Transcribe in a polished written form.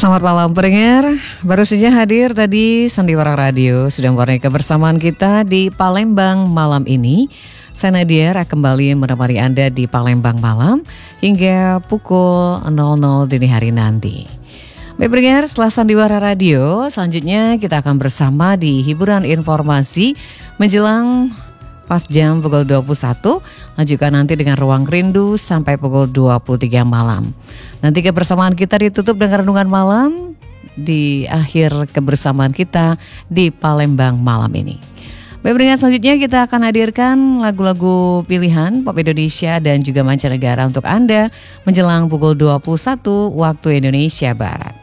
Selamat malam pendengar, baru saja hadir tadi Sandiwara Radio sudah mewarnai kebersamaan kita di Palembang malam ini. Saya Nadia kembali menemani Anda di Palembang malam hingga pukul 00 dini hari nanti. Baik pendengar, setelah Sandiwara Radio, selanjutnya kita akan bersama di hiburan informasi menjelang pas jam pukul 21, lanjutkan nanti dengan Ruang Rindu sampai pukul 23 malam. Nanti kebersamaan kita ditutup dengan renungan malam di akhir kebersamaan kita di Palembang malam ini. Baik pendengar, selanjutnya kita akan hadirkan lagu-lagu pilihan pop Indonesia dan juga mancanegara untuk Anda menjelang pukul 21 waktu Indonesia Barat.